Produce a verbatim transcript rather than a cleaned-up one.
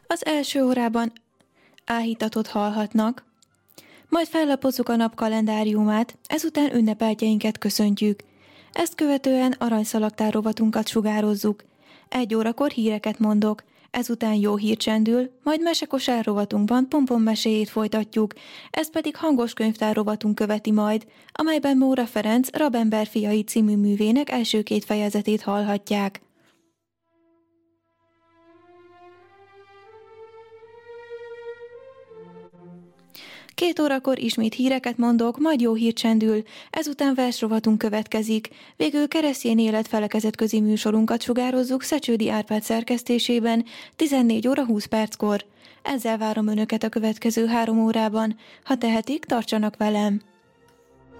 Az első órában áhítatot hallhatnak, majd fellapozzuk a nap kalendáriumát, ezután ünnepeltjeinket köszöntjük. Ezt követően aranyszalagtár rovatunkat sugározzuk. Egy órakor híreket mondok, ezután jó hír csendül, majd mesekosár rovatunkban pompon meséjét folytatjuk, ez pedig hangos könyvtár rovatunk követi majd, amelyben Móra Ferenc Rabember fiai című művének első két fejezetét hallhatják. Két órakor ismét híreket mondok, majd jó hír csendül, ezután versrovatunk következik, végül keresztény élet felekezetközi műsorunkat sugározzuk Szecsődi Árpád szerkesztésében tizennégy óra húsz perckor. Ezzel várom önöket a következő három órában, ha tehetik, tartsanak velem!